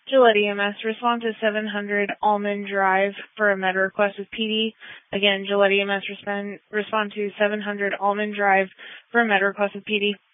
Gillette EMS, respond to 700 Almond Drive for a med request with PD. Again, Gillette EMS, respond to 700 Almond Drive for a med request with PD.